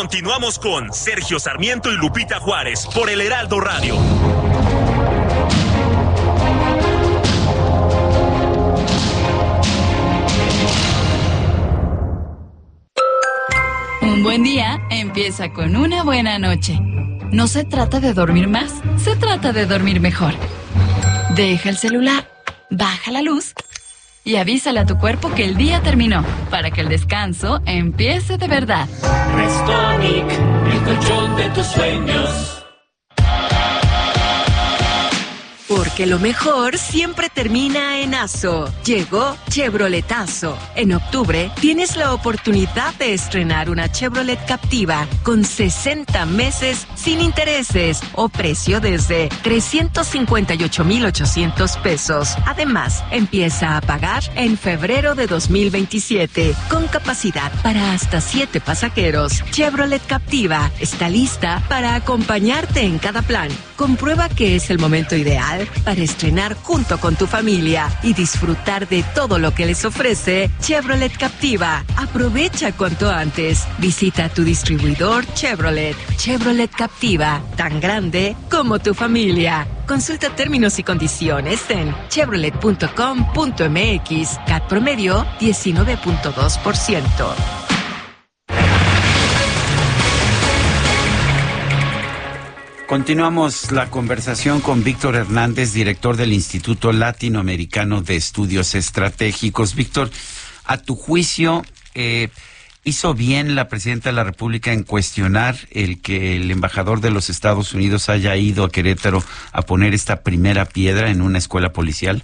Continuamos con Sergio Sarmiento y Lupita Juárez por el Heraldo Radio. Un buen día empieza con una buena noche. No se trata de dormir más, se trata de dormir mejor. Deja el celular, baja la luz y avísale a tu cuerpo que el día terminó, para que el descanso empiece de verdad. Restonic, el colchón de tus sueños. Porque lo mejor siempre termina en ASO. Llegó Chevroletazo. En octubre tienes la oportunidad de estrenar una Chevrolet Captiva con 60 meses sin intereses o precio desde 358,800 pesos. Además, empieza a pagar en febrero de 2027 con capacidad para hasta 7 pasajeros. Chevrolet Captiva está lista para acompañarte en cada plan. Comprueba que es el momento ideal para estrenar junto con tu familia y disfrutar de todo lo que les ofrece Chevrolet Captiva. Aprovecha cuanto antes. Visita tu distribuidor Chevrolet. Chevrolet Captiva, tan grande como tu familia. Consulta términos y condiciones en chevrolet.com.mx. CAT promedio 19.2%. Continuamos la conversación con Víctor Hernández, director del Instituto Latinoamericano de Estudios Estratégicos. Víctor, a tu juicio, ¿hizo bien la presidenta de la República en cuestionar el que el embajador de los Estados Unidos haya ido a Querétaro a poner esta primera piedra en una escuela policial?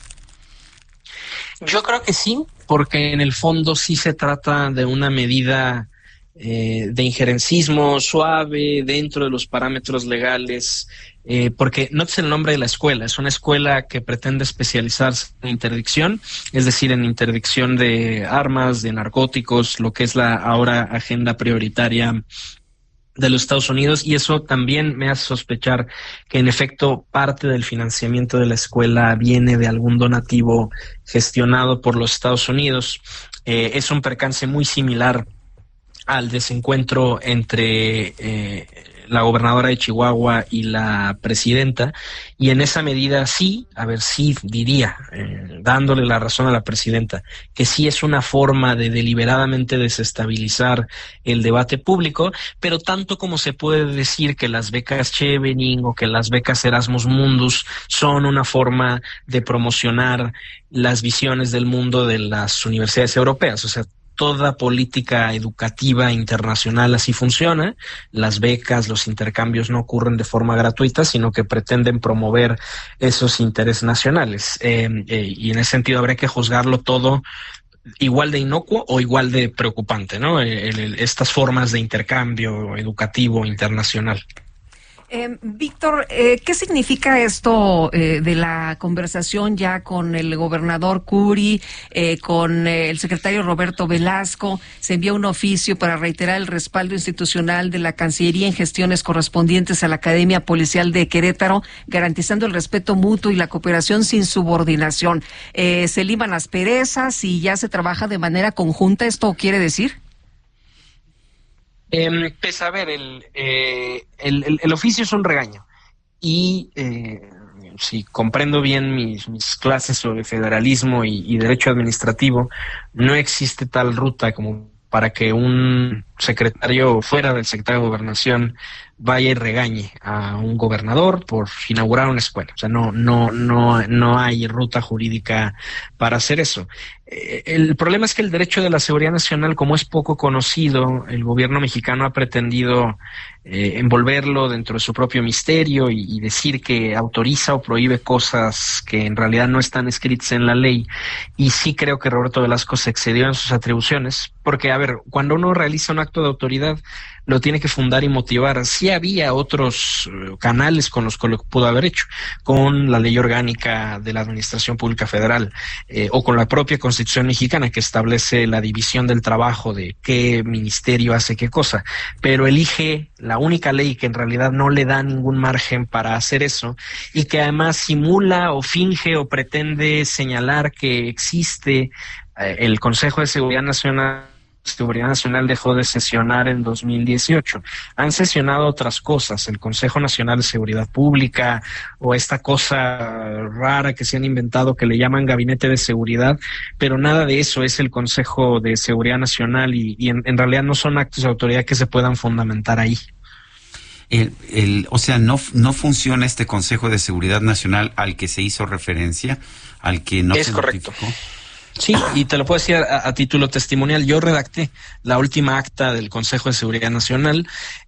Yo creo que sí, porque en el fondo sí se trata de una medida de injerencismo suave dentro de los parámetros legales, porque no es el nombre de la escuela, es una escuela que pretende especializarse en interdicción, es decir, en interdicción de armas, de narcóticos, lo que es la ahora agenda prioritaria de los Estados Unidos, y eso también me hace sospechar que en efecto parte del financiamiento de la escuela viene de algún donativo gestionado por los Estados Unidos. Es un percance muy similar al desencuentro entre la gobernadora de Chihuahua y la presidenta, y en esa medida sí, diría, dándole la razón a la presidenta, que sí es una forma de deliberadamente desestabilizar el debate público, pero tanto como se puede decir que las becas Chevening o que las becas Erasmus Mundus son una forma de promocionar las visiones del mundo de las universidades europeas, o sea, toda política educativa internacional así funciona. Las becas, los intercambios no ocurren de forma gratuita, sino que pretenden promover esos intereses nacionales. Y en ese sentido habría que juzgarlo todo igual de inocuo o igual de preocupante, ¿no? Estas formas de intercambio educativo internacional. Víctor, ¿qué significa esto de la conversación ya con el gobernador Curi, con el secretario Roberto Velasco? Se envió un oficio para reiterar el respaldo institucional de la Cancillería en gestiones correspondientes a la Academia Policial de Querétaro, garantizando el respeto mutuo y la cooperación sin subordinación. ¿Se liman asperezas y ya se trabaja de manera conjunta? ¿Esto quiere decir? Pues a ver, el oficio es un regaño y si comprendo bien mis clases sobre federalismo y derecho administrativo, no existe tal ruta como para que un secretario fuera del secretario de Gobernación vaya y regañe a un gobernador por inaugurar una escuela. O sea, no hay ruta jurídica para hacer eso. El problema es que el derecho de la seguridad nacional, como es poco conocido, el gobierno mexicano ha pretendido envolverlo dentro de su propio misterio y decir que autoriza o prohíbe cosas que en realidad no están escritas en la ley. Y sí creo que Roberto Velasco se excedió en sus atribuciones, porque, a ver, cuando uno realiza un acto de autoridad, lo tiene que fundar y motivar. Sí había otros canales con los que lo pudo haber hecho, con la ley orgánica de la Administración Pública Federal o con la propia Constitución mexicana que establece la división del trabajo de qué ministerio hace qué cosa, pero elige la única ley que en realidad no le da ningún margen para hacer eso y que además simula o finge o pretende señalar que existe el Consejo de Seguridad Nacional Seguridad Nacional dejó de sesionar en 2018. Han sesionado otras cosas, el Consejo Nacional de Seguridad Pública o esta cosa rara que se han inventado que le llaman Gabinete de Seguridad, pero nada de eso es el Consejo de Seguridad Nacional y en realidad no son actos de autoridad que se puedan fundamentar ahí. O sea, no funciona este Consejo de Seguridad Nacional al que se hizo referencia, al que no es se correcto. notificó. Sí, y te lo puedo decir a título testimonial. Yo redacté la última acta del Consejo de Seguridad Nacional.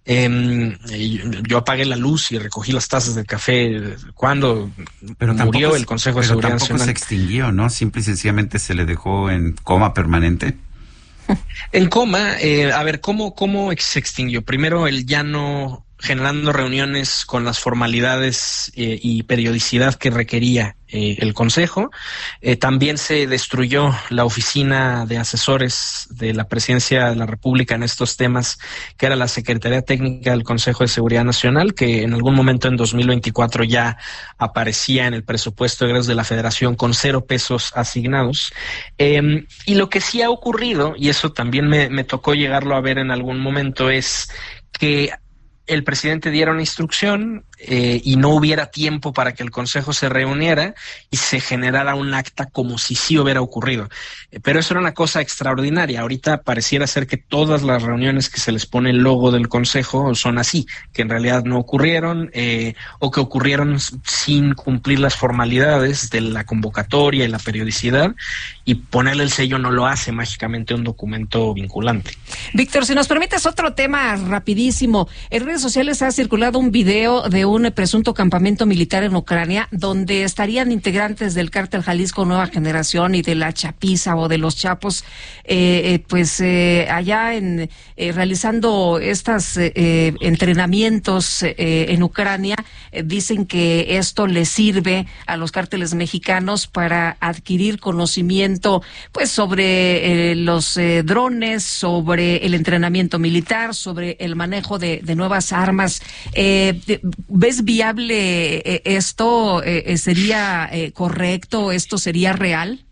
Yo apagué la luz y recogí las tazas de café cuando murió el Consejo de Seguridad Nacional. Pero tampoco se extinguió, ¿no? Simple y sencillamente se le dejó en coma permanente. En coma, a ver, ¿cómo se extinguió? Primero, el ya no generando reuniones con las formalidades y periodicidad que requería el Consejo. También se destruyó la oficina de asesores de la Presidencia de la República en estos temas, que era la Secretaría Técnica del Consejo de Seguridad Nacional, que en algún momento en 2024 ya aparecía en el presupuesto de egresos de la Federación con 0 pesos asignados. Y lo que sí ha ocurrido, y eso también me tocó llegarlo a ver en algún momento, es que el presidente diera una instrucción y no hubiera tiempo para que el Consejo se reuniera y se generara un acta como si sí hubiera ocurrido. Pero eso era una cosa extraordinaria. Ahorita pareciera ser que todas las reuniones que se les pone el logo del Consejo son así, que en realidad no ocurrieron o que ocurrieron sin cumplir las formalidades de la convocatoria y la periodicidad, y ponerle el sello no lo hace mágicamente un documento vinculante. Víctor, si nos permites otro tema rapidísimo. En redes sociales ha circulado un video de un presunto campamento militar en Ucrania donde estarían integrantes del Cártel Jalisco Nueva Generación y de la Chapiza o de los Chapos, allá realizando estos entrenamientos en Ucrania. Dicen que esto les sirve a los cárteles mexicanos para adquirir conocimiento, pues, sobre los drones, sobre el entrenamiento militar, sobre el manejo de nuevas armas. ¿Ves viable esto? ¿Sería correcto? ¿Esto sería real?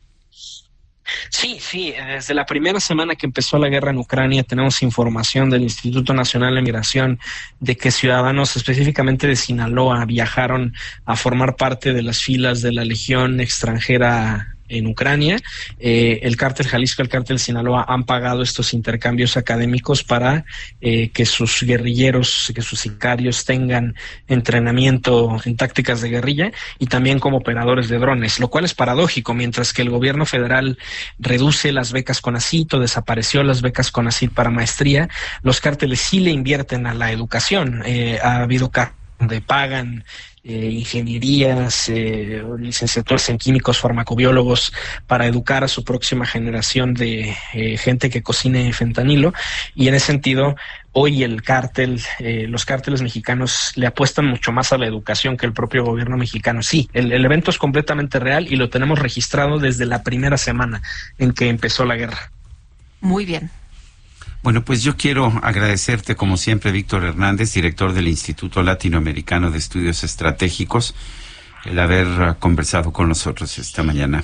Sí, desde la primera semana que empezó la guerra en Ucrania tenemos información del Instituto Nacional de Migración de que ciudadanos específicamente de Sinaloa viajaron a formar parte de las filas de la Legión extranjera en Ucrania. El Cártel Jalisco, el Cártel Sinaloa han pagado estos intercambios académicos para que sus guerrilleros, que sus sicarios tengan entrenamiento en tácticas de guerrilla y también como operadores de drones, lo cual es paradójico. Mientras que el gobierno federal reduce las becas CONACYT o desapareció las becas CONACYT para maestría, los cárteles sí le invierten a la educación. Ha habido casos donde pagan ingenierías, licenciaturas en químicos, farmacobiólogos para educar a su próxima generación de gente que cocine fentanilo, y en ese sentido hoy los cárteles mexicanos le apuestan mucho más a la educación que el propio gobierno mexicano. Sí, el evento es completamente real y lo tenemos registrado desde la primera semana en que empezó la guerra. Muy bien. Bueno, pues yo quiero agradecerte, como siempre, Víctor Hernández, director del Instituto Latinoamericano de Estudios Estratégicos, el haber conversado con nosotros esta mañana.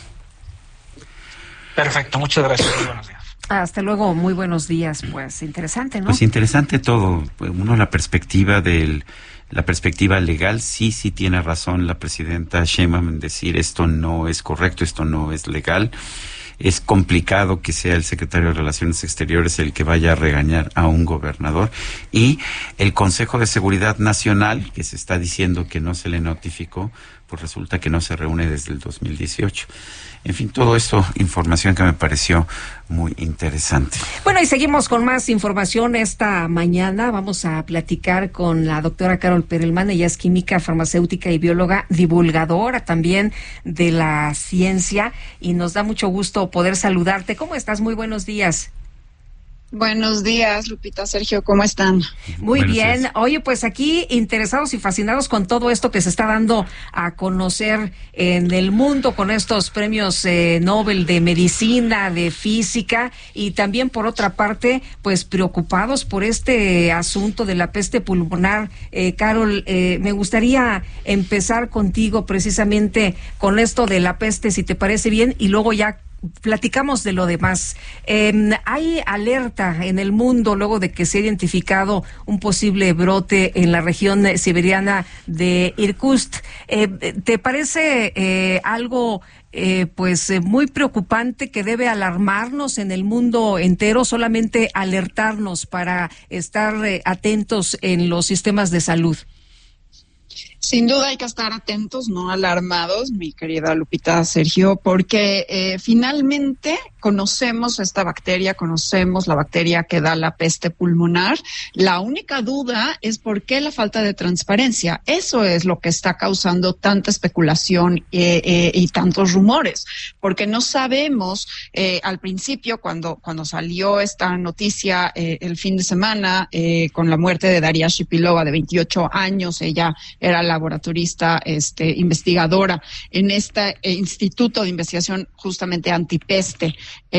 Perfecto, muchas gracias. Muy buenos días. Hasta luego, muy buenos días. Pues interesante, ¿no? Pues interesante todo. Uno, la perspectiva legal, sí tiene razón la presidenta Sheinbaum en decir esto no es correcto, esto no es legal. Es complicado que sea el secretario de Relaciones Exteriores el que vaya a regañar a un gobernador. Y el Consejo de Seguridad Nacional, que se está diciendo que no se le notificó, pues resulta que no se reúne desde el 2018. En fin, todo esto, información que me pareció muy interesante. Bueno, y seguimos con más información esta mañana. Vamos a platicar con la doctora Carol Perelman. Ella es química, farmacéutica y bióloga, divulgadora también de la ciencia, y nos da mucho gusto poder saludarte. ¿Cómo estás? Muy buenos días. Buenos días, Lupita, Sergio, ¿cómo están? Muy Buenos bien. días. Oye, pues aquí interesados y fascinados con todo esto que se está dando a conocer en el mundo con estos premios Nobel de Medicina, de Física, y también por otra parte, pues preocupados por este asunto de la peste pulmonar. Carol, me gustaría empezar contigo precisamente con esto de la peste, si te parece bien, y luego ya platicamos de lo demás. Hay alerta en el mundo luego de que se ha identificado un posible brote en la región siberiana de Irkutsk. ¿Te parece algo muy preocupante que debe alarmarnos en el mundo entero, solamente alertarnos para estar atentos en los sistemas de salud? Sin duda hay que estar atentos, no alarmados, mi querida Lupita, Sergio, porque finalmente conocemos esta bacteria, conocemos la bacteria que da la peste pulmonar. La única duda es por qué la falta de transparencia. Eso es lo que está causando tanta especulación y tantos rumores, porque no sabemos al principio, cuando salió esta noticia el fin de semana con la muerte de Daria Shipilova, de 28 años, ella era laboratorista, investigadora en este Instituto de Investigación justamente antipeste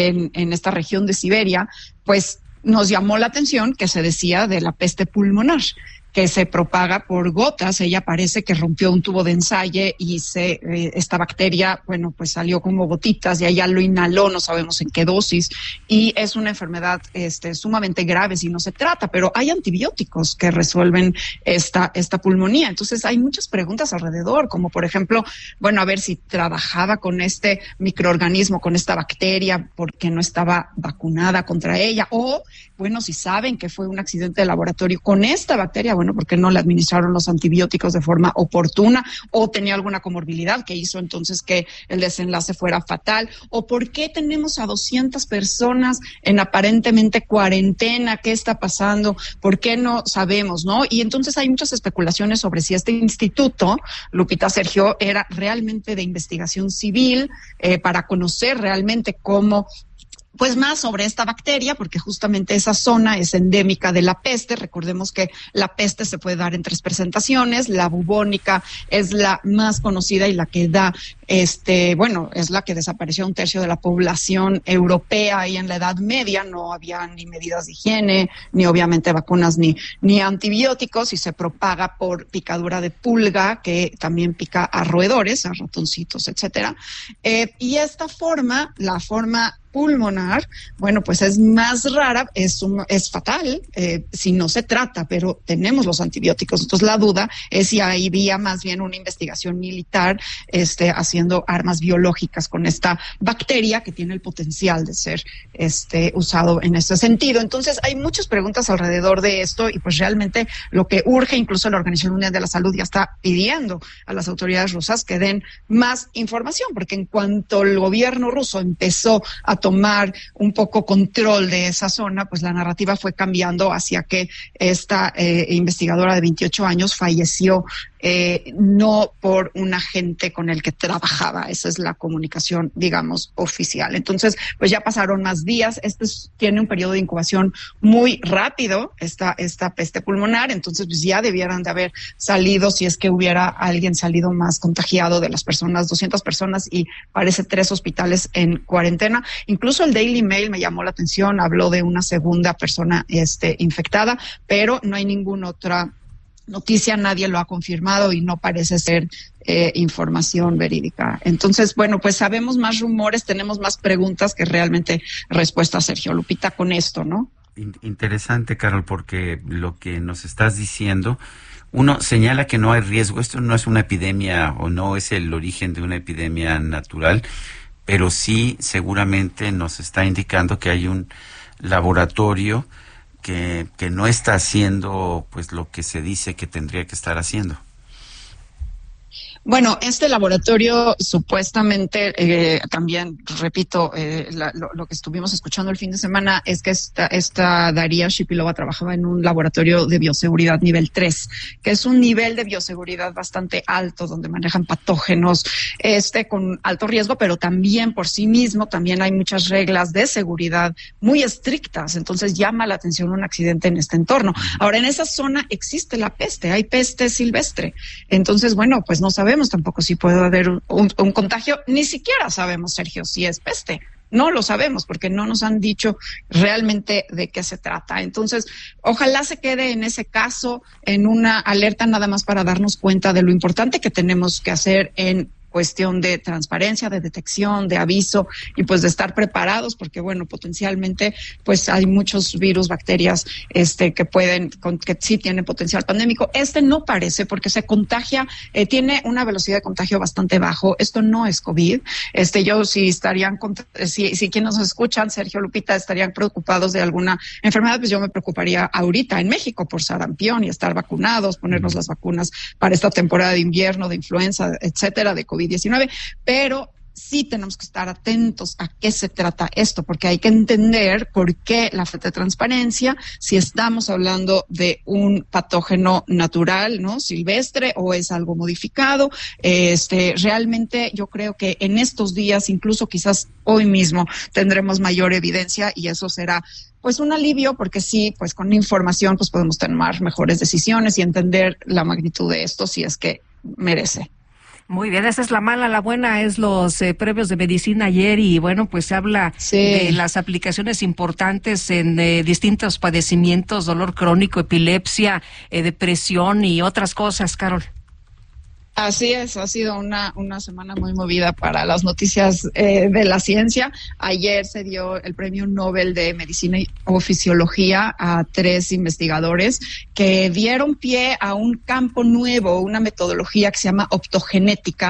en esta región de Siberia, pues nos llamó la atención que se decía de la peste pulmonar, que se propaga por gotas. Ella parece que rompió un tubo de ensayo y esta bacteria, pues salió como gotitas y ella lo inhaló, no sabemos en qué dosis, y es una enfermedad sumamente grave si no se trata, pero hay antibióticos que resuelven esta pulmonía. Entonces hay muchas preguntas alrededor, como por ejemplo, a ver si trabajaba con este microorganismo, con esta bacteria, porque no estaba vacunada contra ella, o si saben que fue un accidente de laboratorio con esta bacteria, porque no le administraron los antibióticos de forma oportuna, o tenía alguna comorbilidad que hizo entonces que el desenlace fuera fatal, o por qué tenemos a 200 personas en aparentemente cuarentena, qué está pasando, por qué no sabemos, ¿no? Y entonces hay muchas especulaciones sobre si este instituto, Lupita, Sergio, era realmente de investigación civil, para conocer realmente cómo más sobre esta bacteria, porque justamente esa zona es endémica de la peste. Recordemos que la peste se puede dar en 3 presentaciones. La bubónica es la más conocida y la que da, es la que desapareció un tercio de la población europea, y en la Edad Media no había ni medidas de higiene, ni obviamente vacunas, ni antibióticos, y se propaga por picadura de pulga, que también pica a roedores, a ratoncitos, etcétera. Y esta forma, la forma pulmonar, pues es más rara, es fatal si no se trata, pero tenemos los antibióticos. Entonces la duda es si había más bien una investigación militar haciendo armas biológicas con esta bacteria que tiene el potencial de ser usado en ese sentido. Entonces hay muchas preguntas alrededor de esto, y pues realmente lo que urge, incluso la Organización Mundial de la Salud ya está pidiendo a las autoridades rusas que den más información, porque en cuanto el gobierno ruso empezó a tomar un poco control de esa zona, pues la narrativa fue cambiando hacia que esta investigadora de 28 años falleció no por un agente con el que trabajaba. Esa es la comunicación, digamos, oficial. Entonces, pues ya pasaron más días. Tiene un periodo de incubación muy rápido, esta peste pulmonar. Entonces, pues ya debieran de haber salido, si es que hubiera alguien salido más contagiado de las personas, 200 personas, y parece 3 hospitales en cuarentena. Incluso el Daily Mail me llamó la atención, habló de una segunda persona infectada, pero no hay ninguna otra noticia, nadie lo ha confirmado y no parece ser información verídica. Entonces, pues sabemos más rumores, tenemos más preguntas que realmente respuestas, Sergio. Lupita, con esto, ¿no? Interesante, Carol, porque lo que nos estás diciendo, uno señala que no hay riesgo, esto no es una epidemia o no es el origen de una epidemia natural, pero sí seguramente nos está indicando que hay un laboratorio que no está haciendo pues lo que se dice que tendría que estar haciendo. Bueno, este laboratorio supuestamente, también repito, lo que estuvimos escuchando el fin de semana es que esta Daria Shipilova trabajaba en un laboratorio de bioseguridad nivel 3, que es un nivel de bioseguridad bastante alto, donde manejan patógenos con alto riesgo, pero también por sí mismo también hay muchas reglas de seguridad muy estrictas. Entonces llama la atención un accidente en este entorno. Ahora, en esa zona existe la peste, hay peste silvestre. Entonces, pues no sabemos tampoco si puede haber un contagio, ni siquiera sabemos, Sergio, si es peste. No lo sabemos porque no nos han dicho realmente de qué se trata. Entonces, ojalá se quede en ese caso en una alerta nada más para darnos cuenta de lo importante que tenemos que hacer en cuestión de transparencia, de detección, de aviso y pues de estar preparados porque bueno, potencialmente pues hay muchos virus, bacterias que sí tienen potencial pandémico. No parece porque se contagia, tiene una velocidad de contagio bastante bajo. Esto no es COVID. Si quienes nos escuchan, Sergio, Lupita, estarían preocupados de alguna enfermedad, pues yo me preocuparía ahorita en México por sarampión y estar vacunados, ponernos las vacunas para esta temporada de invierno, de influenza, etcétera, de COVID-19, pero sí tenemos que estar atentos a qué se trata esto, porque hay que entender por qué la falta de transparencia, si estamos hablando de un patógeno natural, ¿no? Silvestre, o es algo modificado. Realmente yo creo que en estos días, incluso quizás hoy mismo, tendremos mayor evidencia y eso será pues un alivio, porque sí, pues con información pues podemos tomar mejores decisiones y entender la magnitud de esto si es que merece. Muy bien, esa es la mala. La buena es los premios de medicina ayer y bueno, pues se habla de las aplicaciones importantes en distintos padecimientos, dolor crónico, epilepsia, depresión y otras cosas, Carol. Así es, ha sido una semana muy movida para las noticias de la ciencia. Ayer se dio el Premio Nobel de Medicina o Fisiología a 3 investigadores que dieron pie a un campo nuevo, una metodología que se llama optogenética.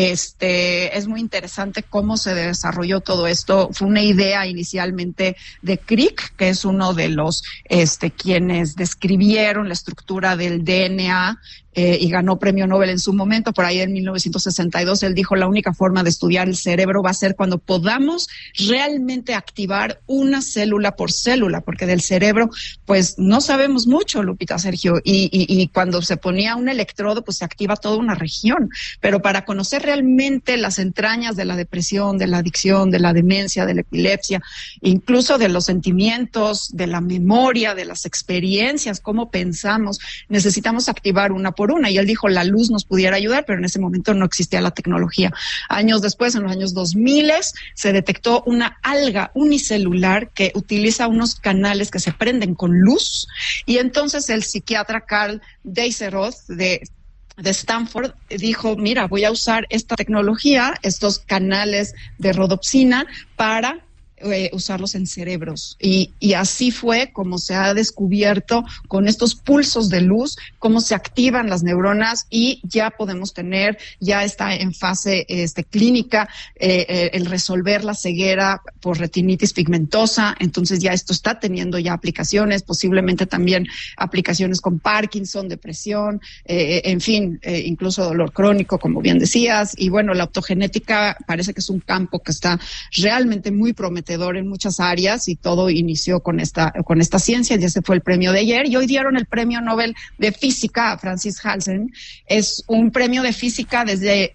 Es muy interesante cómo se desarrolló todo esto. Fue una idea inicialmente de Crick, que es uno de los quienes describieron la estructura del DNA. Y ganó premio Nobel en su momento, por ahí en 1962, él dijo, la única forma de estudiar el cerebro va a ser cuando podamos realmente activar una célula por célula, porque del cerebro, pues, no sabemos mucho, Lupita, Sergio, y cuando se ponía un electrodo, pues se activa toda una región, pero para conocer realmente las entrañas de la depresión, de la adicción, de la demencia, de la epilepsia, incluso de los sentimientos, de la memoria, de las experiencias, cómo pensamos, necesitamos activar una por una, y él dijo la luz nos pudiera ayudar, pero en ese momento no existía la tecnología. Años después, en los años 2000, se detectó una alga unicelular que utiliza unos canales que se prenden con luz, y entonces el psiquiatra Karl Deisseroth de Stanford dijo, mira, voy a usar esta tecnología, estos canales de rodopsina para usarlos en cerebros. Y así fue como se ha descubierto con estos pulsos de luz cómo se activan las neuronas, y ya podemos tener, ya está en fase clínica el resolver la ceguera por retinitis pigmentosa. Entonces ya esto está teniendo ya aplicaciones, posiblemente también aplicaciones con Parkinson, depresión, en fin, incluso dolor crónico, como bien decías. Y bueno, la optogenética parece que es un campo que está realmente muy prometedor en muchas áreas, y todo inició con esta ciencia. Ya se fue el premio de ayer, y hoy dieron el premio Nobel de Física a Francis Halsen. Es un premio de física desde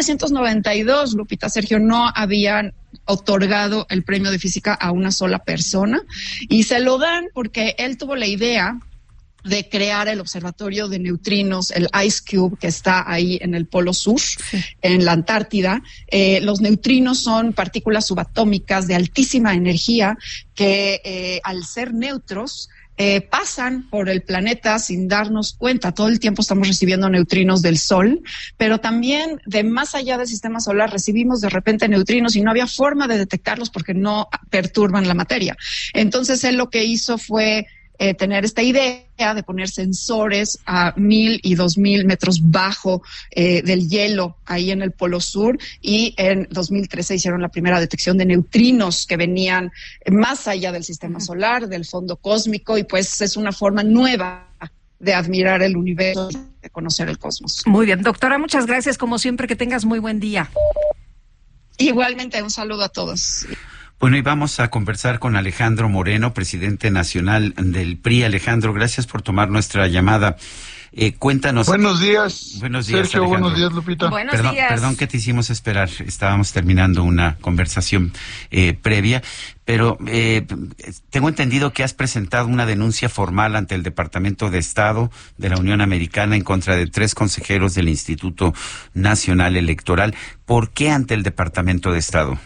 1992, Lupita, Sergio, no habían otorgado el premio de física a una sola persona, y se lo dan porque él tuvo la idea de crear el observatorio de neutrinos, el Ice Cube, que está ahí en el Polo Sur, en la Antártida. Los neutrinos son partículas subatómicas de altísima energía que al ser neutros pasan por el planeta sin darnos cuenta. Todo el tiempo estamos recibiendo neutrinos del Sol, pero también de más allá del sistema solar recibimos de repente neutrinos y no había forma de detectarlos porque no perturban la materia. Entonces él lo que hizo fue tener esta idea de poner sensores a 1,000 y 2,000 metros bajo del hielo ahí en el Polo Sur, y en 2013 hicieron la primera detección de neutrinos que venían más allá del sistema solar, del fondo cósmico, y pues es una forma nueva de admirar el universo, de conocer el cosmos. Muy bien, doctora, muchas gracias, como siempre, que tengas muy buen día. Igualmente, un saludo a todos. Bueno, y vamos a conversar con Alejandro Moreno, presidente nacional del PRI. Alejandro, gracias por tomar nuestra llamada. Cuéntanos. Buenos días. Buenos días, Sergio, Alejandro. buenos días, Lupita. Buenos días. Perdón que te hicimos esperar. Estábamos terminando una conversación previa, pero tengo entendido que has presentado una denuncia formal ante el Departamento de Estado de la Unión Americana en contra de 3 consejeros del Instituto Nacional Electoral. ¿Por qué ante el Departamento de Estado?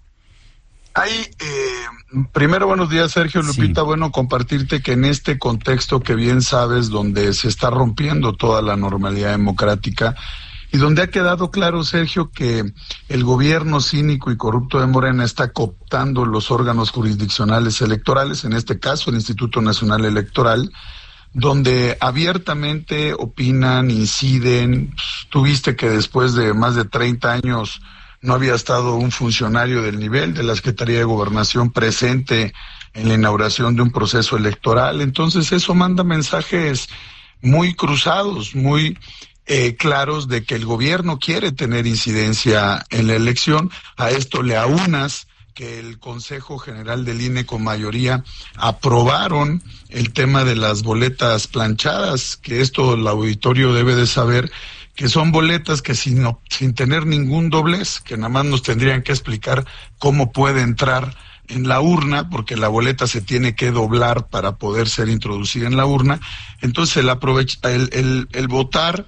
Primero, buenos días, Sergio, Lupita. Sí. Bueno, compartirte que en este contexto que bien sabes, donde se está rompiendo toda la normalidad democrática, y donde ha quedado claro, Sergio, que el gobierno cínico y corrupto de Morena está cooptando los órganos jurisdiccionales electorales, en este caso el Instituto Nacional Electoral, donde abiertamente opinan, inciden. Tuviste que después de más de 30 años no había estado un funcionario del nivel de la Secretaría de Gobernación presente en la inauguración de un proceso electoral. Entonces eso manda mensajes muy cruzados, muy claros de que el gobierno quiere tener incidencia en la elección. A esto le aunas que el Consejo General del INE con mayoría aprobaron el tema de las boletas planchadas, que esto el auditorio debe de saber, que son boletas que sin tener ningún doblez, que nada más nos tendrían que explicar cómo puede entrar en la urna, porque la boleta se tiene que doblar para poder ser introducida en la urna. Entonces el votar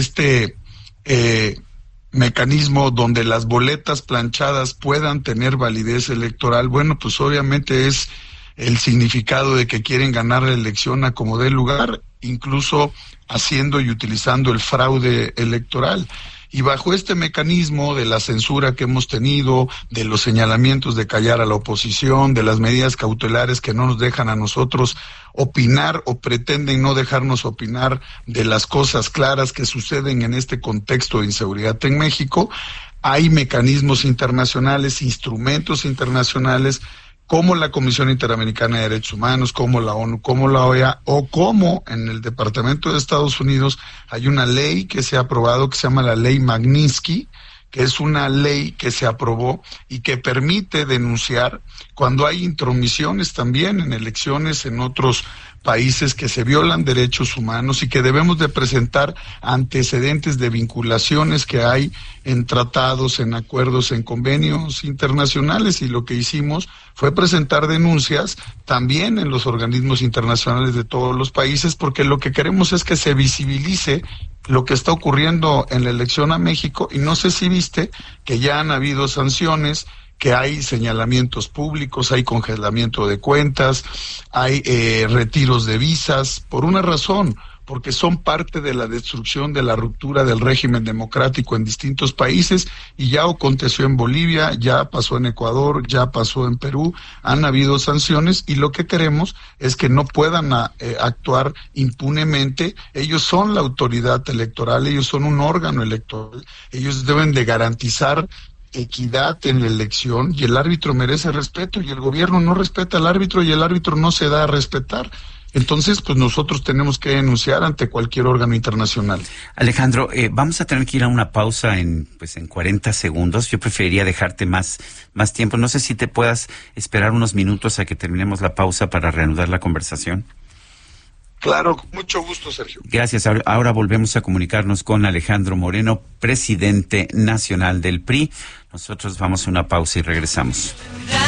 mecanismo donde las boletas planchadas puedan tener validez electoral, bueno, pues obviamente es el significado de que quieren ganar la elección a como dé lugar, incluso haciendo y utilizando el fraude electoral. Y bajo este mecanismo de la censura que hemos tenido, de los señalamientos de callar a la oposición, de las medidas cautelares que no nos dejan a nosotros opinar o pretenden no dejarnos opinar de las cosas claras que suceden en este contexto de inseguridad en México, hay mecanismos internacionales, instrumentos internacionales, como la Comisión Interamericana de Derechos Humanos, como la ONU, como la OEA, o como en el Departamento de Estados Unidos hay una ley que se ha aprobado que se llama la Ley Magnitsky, que es una ley que se aprobó y que permite denunciar cuando hay intromisiones también en elecciones en otros países, que se violan derechos humanos y que debemos de presentar antecedentes de vinculaciones que hay en tratados, en acuerdos, en convenios internacionales. Y lo que hicimos fue presentar denuncias también en los organismos internacionales de todos los países, porque lo que queremos es que se visibilice lo que está ocurriendo en la elección a México. Y no sé si viste que ya han habido sanciones, que hay señalamientos públicos, hay congelamiento de cuentas, hay retiros de visas, por una razón, porque son parte de la destrucción, de la ruptura del régimen democrático en distintos países, y ya aconteció en Bolivia, ya pasó en Ecuador, ya pasó en Perú, han habido sanciones, y lo que queremos es que no puedan actuar impunemente. Ellos son la autoridad electoral, ellos son un órgano electoral, ellos deben de garantizar equidad en la elección, y el árbitro merece respeto, y el gobierno no respeta al árbitro, y el árbitro no se da a respetar. Entonces, pues nosotros tenemos que denunciar ante cualquier órgano internacional. Alejandro, vamos a tener que ir a una pausa en 40 segundos. Yo preferiría dejarte más tiempo. No sé si te puedas esperar unos minutos a que terminemos la pausa para reanudar la conversación. Claro, con mucho gusto, Sergio. Gracias. Ahora volvemos a comunicarnos con Alejandro Moreno, presidente nacional del PRI. Nosotros vamos a una pausa y regresamos.